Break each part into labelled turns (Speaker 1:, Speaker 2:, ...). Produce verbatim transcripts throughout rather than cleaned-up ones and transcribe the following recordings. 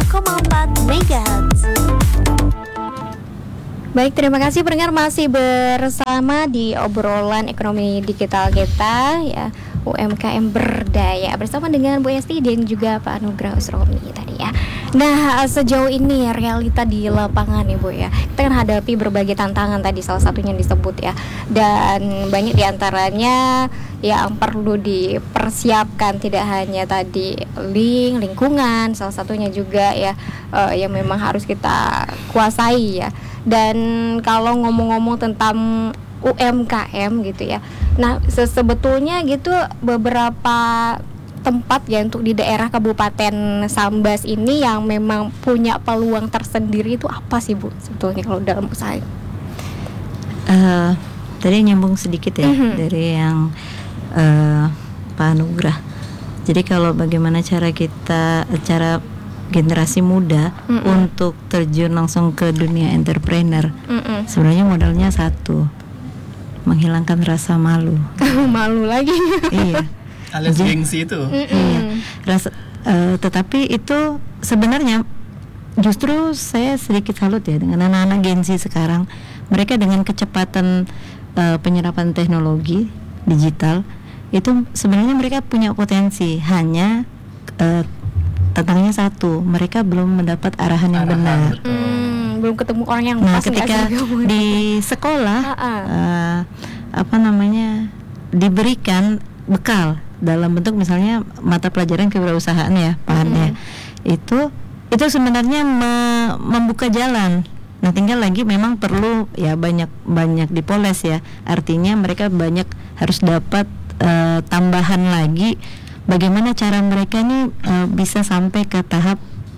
Speaker 1: koma empat megahertz.
Speaker 2: Baik, terima kasih pendengar, masih bersama di obrolan ekonomi digital kita ya, U M K M berdaya bersama dengan Bu Esti dan juga Pak Anugrah Usromi tadi ya. Nah, sejauh ini realita di lapangan nih Bu ya, kita kan hadapi berbagai tantangan tadi, salah satunya disebut ya, dan banyak diantaranya yang perlu dipersiapkan, tidak hanya tadi link, lingkungan, salah satunya juga ya uh, yang memang harus kita kuasai ya. Dan kalau ngomong-ngomong tentang U M K M gitu ya, nah sebetulnya gitu beberapa tempat ya untuk di daerah Kabupaten Sambas ini yang memang punya peluang tersendiri itu apa sih Bu sebetulnya kalau dalam usaha?
Speaker 3: Uh, tadi nyambung sedikit ya mm-hmm. dari yang uh, Pak Anugrah. Jadi kalau bagaimana cara kita, cara generasi muda Mm-mm. untuk terjun langsung ke dunia entrepreneur, Mm-mm. sebenarnya modalnya satu, menghilangkan rasa malu.
Speaker 2: Malu lagi.
Speaker 4: Iya. Alias gengsi itu.
Speaker 3: Iya. Rasa, uh, tetapi itu sebenarnya justru saya sedikit salut ya dengan anak-anak gengsi sekarang. Mereka dengan kecepatan uh, penyerapan teknologi digital itu sebenarnya mereka punya potensi, hanya uh, tantangannya satu, mereka belum mendapat arahan yang arahan, benar.
Speaker 2: Hmm, belum ketemu orang yang
Speaker 3: nah,
Speaker 2: pas. Nah,
Speaker 3: ketika di sekolah, uh, apa namanya, diberikan bekal dalam bentuk misalnya mata pelajaran kewirausahaan ya, pahamnya, hmm. itu itu sebenarnya me- membuka jalan. Nah, tinggal lagi memang perlu ya banyak banyak dipoles ya. Artinya mereka banyak harus dapat uh, tambahan lagi. Bagaimana cara mereka nih uh, bisa sampai ke tahap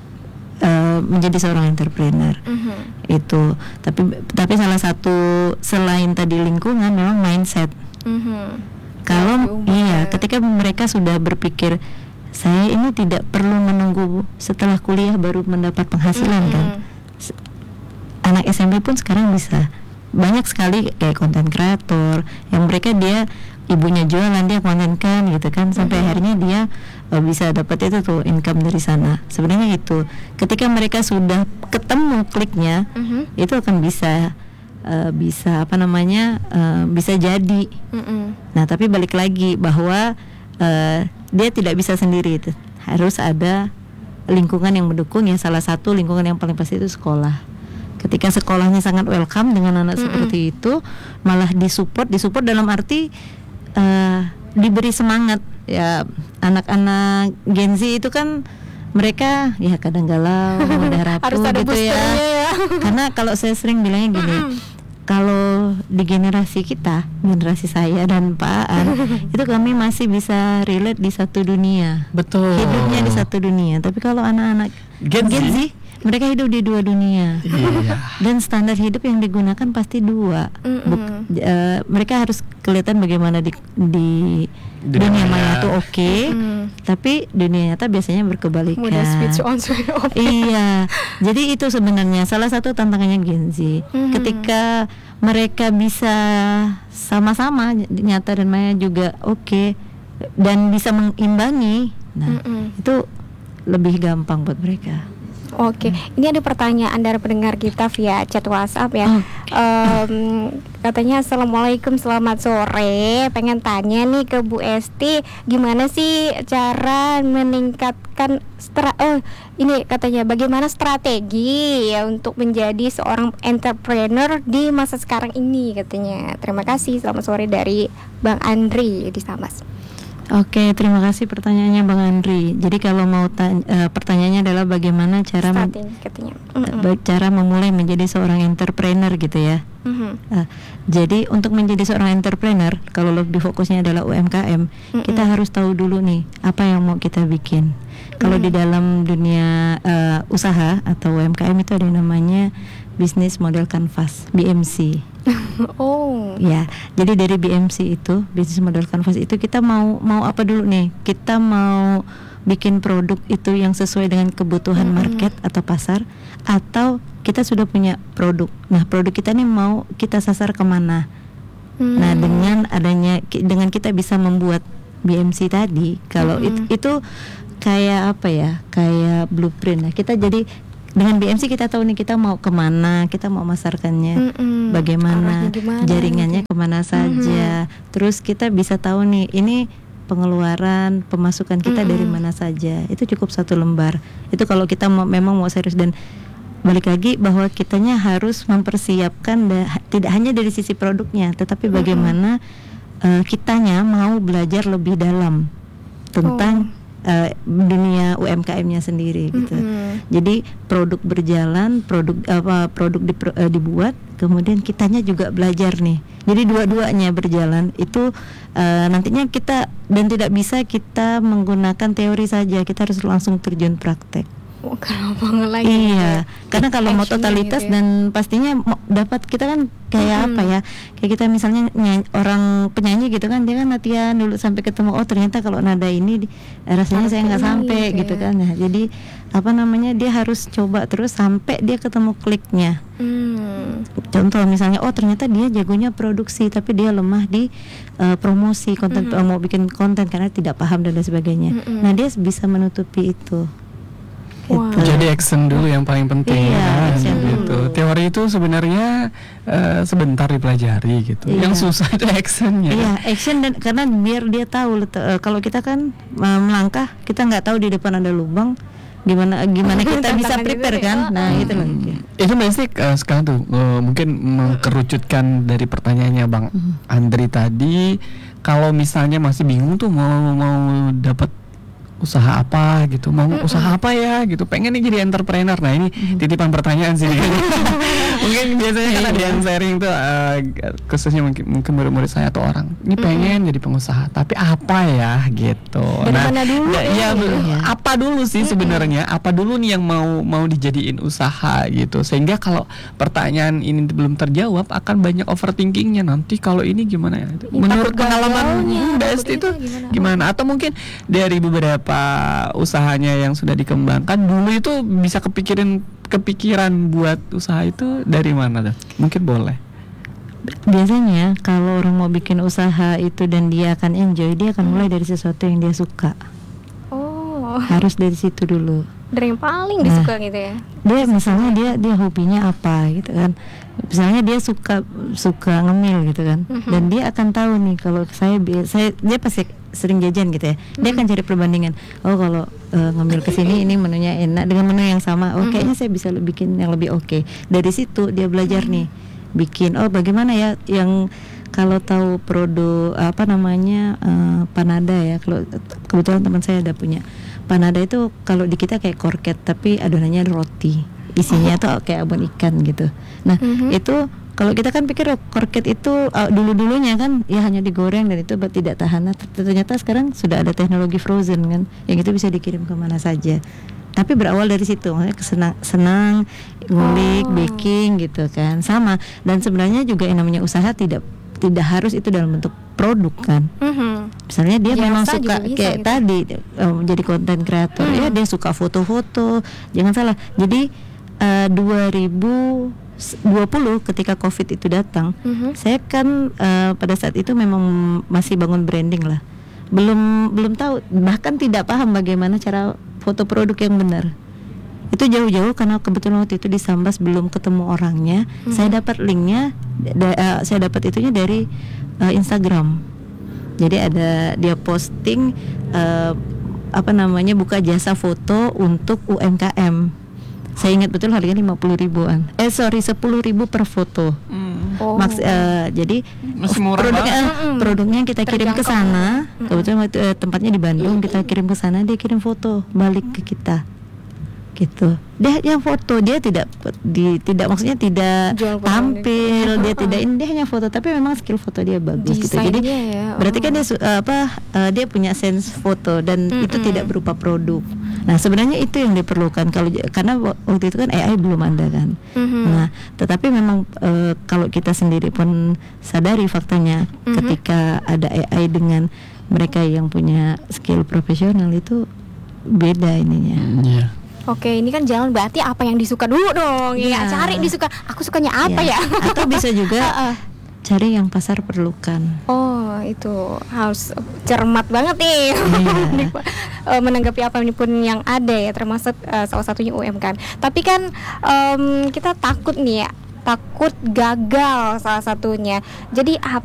Speaker 3: uh, menjadi seorang entrepreneur. Mm-hmm. Itu tapi tapi salah satu selain tadi lingkungan memang mindset. Mm-hmm. Kalau iya ketika mereka sudah berpikir saya ini tidak perlu menunggu setelah kuliah baru mendapat penghasilan, mm-hmm. kan. Anak S M P pun sekarang bisa, banyak sekali kayak konten kreator yang mereka dia ibunya jualan, dia kontenkan gitu kan, sampai mm-hmm. akhirnya dia uh, bisa dapat itu tuh income dari sana. Sebenarnya itu ketika mereka sudah ketemu kliknya, mm-hmm. itu akan bisa uh, bisa apa namanya uh, bisa jadi. Mm-hmm. Nah tapi balik lagi bahwa uh, dia tidak bisa sendiri, itu harus ada lingkungan yang mendukung ya. Salah satu lingkungan yang paling pasti itu sekolah. Ketika sekolahnya sangat welcome dengan anak mm-hmm. seperti itu, malah disupport, disupport dalam arti Uh, diberi semangat ya. Anak-anak Gen Z itu kan mereka ya kadang galau, mudah rapuh gitu ya. ya. Karena kalau saya sering bilangnya gini, kalau di generasi kita, generasi saya dan Pak Aan, itu kami masih bisa relate di satu dunia.
Speaker 4: Betul.
Speaker 3: Hidupnya di satu dunia. Tapi kalau anak-anak Gen, Gen Z, mereka hidup di dua dunia. Iya. Dan standar hidup yang digunakan pasti dua. Buk, uh, mereka harus kelihatan bagaimana di, di dunia, dunia maya itu oke, okay, tapi dunia nyata biasanya berkebalikan.
Speaker 2: Mudah switch on, switch off.
Speaker 3: Iya. Jadi itu sebenarnya salah satu tantangannya Gen Z. Mm-hmm. Ketika mereka bisa sama-sama nyata dan maya juga oke, okay, dan bisa mengimbangi, nah mm-hmm. itu lebih gampang buat mereka.
Speaker 2: Oke, hmm. ini ada pertanyaan dari pendengar kita via chat WhatsApp ya. Okay. Um, katanya assalamualaikum, selamat sore. Pengen tanya nih ke Bu Esti, gimana sih cara meningkatkan stra- oh ini katanya bagaimana strategi ya untuk menjadi seorang entrepreneur di masa sekarang ini katanya. Terima kasih, selamat sore dari Bang Andri di Sambas.
Speaker 3: Oke, terima kasih pertanyaannya Bang Andri. Jadi kalau mau tanya, uh, pertanyaannya adalah bagaimana cara
Speaker 2: Starting, katanya.
Speaker 3: Mm-hmm. cara memulai menjadi seorang entrepreneur gitu ya. Mm-hmm. Uh, jadi untuk menjadi seorang entrepreneur, kalau lebih fokusnya adalah U M K M, mm-hmm. kita harus tahu dulu nih apa yang mau kita bikin. Kalau mm-hmm. di dalam dunia uh, usaha atau U M K M itu ada yang namanya Business Model Canvas, B M C.
Speaker 2: Oh.
Speaker 3: Ya, jadi dari B M C itu, Business Model Canvas itu kita mau mau apa dulu nih? Kita mau bikin produk itu yang sesuai dengan kebutuhan mm-hmm. market atau pasar, atau kita sudah punya produk. Nah, produk kita nih mau kita sasar kemana? Mm-hmm. Nah, dengan adanya dengan kita bisa membuat B M C tadi, kalau mm-hmm. it, itu kayak apa ya, kayak blueprint lah. Kita jadi dengan B M C kita tahu nih kita mau kemana, kita mau masarkannya
Speaker 2: Mm-mm.
Speaker 3: bagaimana,
Speaker 2: Arahnya gimana,
Speaker 3: jaringannya
Speaker 2: gitu.
Speaker 3: kemana saja. Terus kita bisa tahu nih ini pengeluaran pemasukan kita
Speaker 2: Mm-mm.
Speaker 3: dari mana saja. Itu cukup satu lembar. Itu kalau kita mau, memang mau serius. Dan balik lagi bahwa kitanya harus mempersiapkan da- tidak hanya dari sisi produknya, tetapi bagaimana uh, kitanya mau belajar lebih dalam tentang uh, dunia U M K M-nya sendiri gitu.
Speaker 2: Mm-mm.
Speaker 3: Jadi produk berjalan, produk apa produk dipro- uh, dibuat, kemudian kitanya juga belajar nih. Jadi dua-duanya berjalan. Itu uh, nantinya kita, dan tidak bisa kita menggunakan teori saja, kita harus langsung terjun praktek.
Speaker 2: Oh, kalau banget lagi.
Speaker 3: Iya, karena kalau mau
Speaker 2: Actionnya
Speaker 3: totalitas
Speaker 2: gitu ya.
Speaker 3: dan pastinya mau dapat, kita kan kayak apa ya? Kayak kita misalnya ny- orang penyanyi gitu kan, dia kan latihan dulu sampai ketemu, oh ternyata kalau nada ini di- rasanya saya nggak
Speaker 2: Ini
Speaker 3: sampai
Speaker 2: gitu
Speaker 3: gitu
Speaker 2: ya.
Speaker 3: kan. Nah, jadi apa namanya, dia harus coba terus sampai dia ketemu kliknya.
Speaker 2: Hmm.
Speaker 3: Contoh misalnya, oh ternyata dia jagonya produksi tapi dia lemah di uh, promosi konten, uh, mau bikin konten karena tidak paham dan lain sebagainya.
Speaker 2: Mm-mm.
Speaker 3: Nah, dia bisa menutupi itu.
Speaker 2: Wow.
Speaker 3: Gitu.
Speaker 5: Jadi action dulu yang paling penting.
Speaker 3: Iya,
Speaker 5: kan,
Speaker 3: action
Speaker 5: gitu.
Speaker 3: dulu.
Speaker 5: Teori itu sebenarnya eh, sebentar dipelajari gitu.
Speaker 3: Iya.
Speaker 5: Yang susah itu actionnya.
Speaker 3: Iya, action, dan karena biar dia tahu let- uh, kalau kita kan uh, melangkah, kita nggak tahu di depan ada lubang, gimana gimana kita bisa
Speaker 2: Tantangan
Speaker 3: prepare
Speaker 2: gitu ya.
Speaker 3: kan.
Speaker 2: Oh,
Speaker 3: Nah,
Speaker 2: oh.
Speaker 3: itu loh.
Speaker 5: Itu basic uh, sekarang tuh uh, mungkin mengkerucutkan dari pertanyaannya Bang Andri tadi, kalau misalnya masih bingung tuh mau mau dapat usaha apa gitu, mau
Speaker 2: Mm-mm.
Speaker 5: usaha apa ya gitu, pengen nih jadi entrepreneur. Nah ini titipan pertanyaan sih. Mungkin biasanya kan ada yang sharing tuh uh, khususnya mungkin mungkin murid-murid saya atau orang ini pengen jadi pengusaha tapi apa ya gitu.
Speaker 2: Dari mana dulu
Speaker 5: ya,
Speaker 2: ya,
Speaker 5: ya,
Speaker 2: gitu.
Speaker 5: be- apa dulu sih sebenarnya, apa dulu nih yang mau mau dijadiin usaha gitu, sehingga kalau pertanyaan ini belum terjawab akan banyak overthinkingnya, nanti kalau ini gimana ya.
Speaker 2: Ini
Speaker 5: Menurut
Speaker 2: takut
Speaker 5: pengalaman
Speaker 2: gagalnya,
Speaker 5: hmm, Besti
Speaker 2: takut
Speaker 5: itu
Speaker 2: itu gimana?
Speaker 5: gimana, atau mungkin dari beberapa usahanya yang sudah dikembangkan dulu itu bisa kepikiran kepikiran buat usaha itu dari mana tuh? Mungkin boleh.
Speaker 3: Biasanya kalau orang mau bikin usaha itu dan dia akan enjoy, dia akan mulai dari sesuatu yang dia suka.
Speaker 2: Oh,
Speaker 3: Harus dari situ dulu.
Speaker 2: dari yang paling
Speaker 3: Nah.
Speaker 2: disuka gitu ya.
Speaker 3: Dia misalnya dia dia hobinya apa gitu kan. Misalnya dia suka suka ngemil gitu kan.
Speaker 2: Mhm.
Speaker 3: Dan dia akan tahu nih kalau saya bi- saya dia pasti sering jajan gitu ya. Dia akan cari perbandingan. Oh, kalau uh, ngemil ke sini ini menunya enak dengan menu yang sama. Oh, kayaknya saya bisa le- bikin yang lebih oke. Dari situ dia belajar nih bikin. Oh, bagaimana ya yang kalau tahu produk apa namanya uh, panada ya. Kalau kebetulan teman saya ada punya panada itu, kalau di kita kayak korket tapi adonannya roti, isinya tuh kayak abon ikan gitu. Nah,
Speaker 2: Mhm.
Speaker 3: itu kalau kita kan pikir oh, korket itu uh, dulu-dulunya kan ya hanya digoreng dan itu buat tidak tahan. Nah, ternyata sekarang sudah ada teknologi frozen kan, yang itu bisa dikirim kemana saja. Tapi berawal dari situ, maksudnya kesenang, senang ngulik,
Speaker 2: Oh.
Speaker 3: baking gitu kan, sama. Dan sebenarnya juga yang namanya usaha tidak tidak harus itu dalam bentuk produk kan.
Speaker 2: Mhm.
Speaker 3: Misalnya dia
Speaker 2: Jasa
Speaker 3: memang
Speaker 2: juga
Speaker 3: suka
Speaker 2: bisa
Speaker 3: kayak
Speaker 2: gitu.
Speaker 3: tadi um, jadi konten kreator,
Speaker 2: Hmm.
Speaker 3: ya dia suka foto-foto, jangan salah. Jadi uh, dua ribu dua puluh ketika COVID itu datang,
Speaker 2: Mhm.
Speaker 3: saya kan uh, pada saat itu memang masih bangun branding lah, belum belum tahu, bahkan tidak paham bagaimana cara foto produk yang benar. Itu jauh-jauh karena kebetulan waktu itu di Sambas belum ketemu orangnya.
Speaker 2: Mhm.
Speaker 3: Saya dapat linknya, da- uh, saya dapat itunya dari uh, Instagram. Jadi ada dia posting uh, apa namanya buka jasa foto untuk U M K M. Saya ingat betul harganya lima puluh ribuan. Eh sorry sepuluh ribu per foto.
Speaker 2: Oh.
Speaker 3: Maks uh, jadi
Speaker 5: Masih murah
Speaker 3: produknya,
Speaker 5: banget.
Speaker 3: eh, produknya kita kirim ke
Speaker 2: Terjangkau.
Speaker 3: sana. Kebetulan waktu eh, tempatnya di Bandung, kita kirim ke sana, dia kirim foto balik ke kita. Gitu. Dia yang foto, dia tidak di tidak maksudnya tidak
Speaker 2: Jual barang
Speaker 3: tampil,
Speaker 2: gitu.
Speaker 3: dia tidak ini, dia hanya foto, tapi memang skill foto dia bagus gitu. Jadi
Speaker 2: Desainnya ya,
Speaker 3: berarti kan
Speaker 2: oh.
Speaker 3: dia su- eh, apa eh, dia punya sense foto dan itu
Speaker 2: Mm-mm.
Speaker 3: tidak berupa produk. Nah, sebenarnya itu yang diperlukan kalau j- karena wa- waktu itu kan A I belum ada kan.
Speaker 2: Mhm.
Speaker 3: Nah, tetapi memang eh, kalau kita sendiri pun sadari faktanya
Speaker 2: Mhm.
Speaker 3: ketika ada A I dengan mereka yang punya skill profesional itu beda ininya.
Speaker 5: Iya.
Speaker 2: Oke, ini kan jalan berarti apa yang disuka dulu dong. Ya,
Speaker 3: Iya.
Speaker 2: cari disuka. Aku sukanya apa
Speaker 3: Ya.
Speaker 2: ya?
Speaker 3: Atau bisa juga cari yang pasar perlukan.
Speaker 2: Oh, itu harus cermat banget nih.
Speaker 3: Iya.
Speaker 2: Eh, menanggapi apapun yang ada ya, termasuk eh, salah satunya U M K M. Tapi kan em, kita takut nih ya, takut gagal salah satunya. Jadi apa